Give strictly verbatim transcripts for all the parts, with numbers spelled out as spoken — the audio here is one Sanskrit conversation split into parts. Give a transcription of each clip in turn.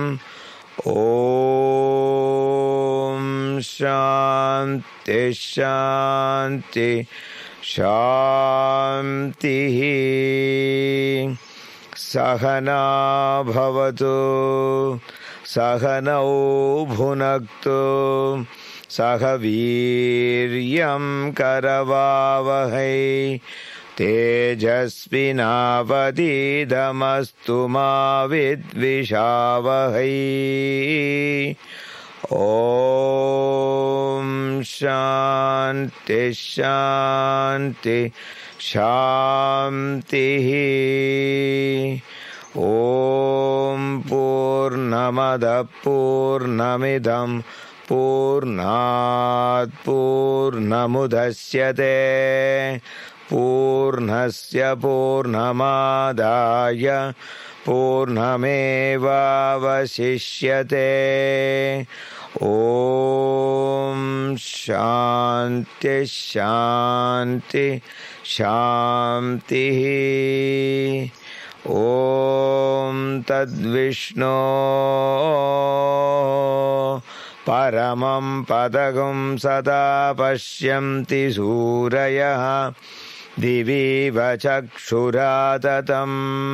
ॐ शान्ति शान्ति शान्तिः। सहना भवतु सहनौ भुनक्तु सह वीर्यं करवावहै तेजस्विनावधीतमस्तु मा विद्विषावहै। ॐ शान्ति शान्ति शान्तिः। ॐ पूर्णमदः पूर्णमिदं पूर्णात् पूर्णमुदच्यते पूर्णस्य पूर्णमादाय पूर्णमेवावशिष्यते। ॐ शान्ति शान्ति शान्तिः। ॐ तद्विष्णो परमं पदगं सदा पश्यन्ति सूरयः दिवीव चक्षुराततं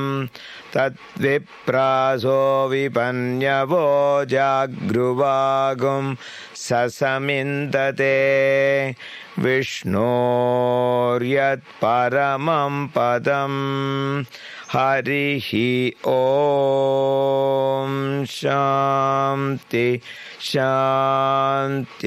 तद्विप्रासो विपन्यवो जागृवागुं ससमिन्दते विष्णोर्यत्परमं पदं हरिः। ॐ शान्ति शान्ति।